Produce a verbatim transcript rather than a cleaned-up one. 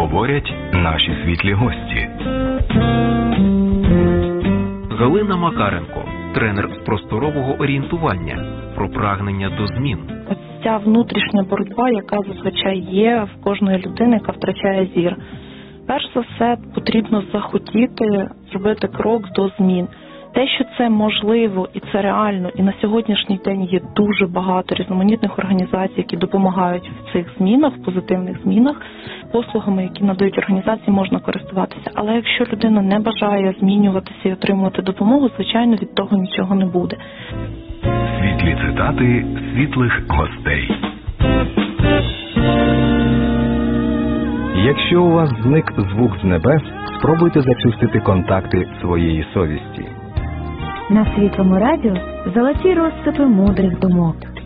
говорять наші світлі гості. Галина Макаренко, тренер з просторового орієнтування, про прагнення до змін. Ось ця внутрішня боротьба, яка зазвичай є в кожної людини, яка втрачає зір. Перш за все, потрібно захотіти зробити крок до змін. Те, що це можливо і це реально, і на сьогоднішній день є дуже багато різноманітних організацій, які допомагають в цих змінах, в позитивних змінах, послугами, які надають організації, можна користуватися. Але якщо людина не бажає змінюватися і отримувати допомогу, звичайно, від того нічого не буде. Світлі цитати світлих гостей. Якщо у вас зник звук з небес, спробуйте зачистити контакти своєї совісті. На Світлому радіо золоті розсипи мудрих думок.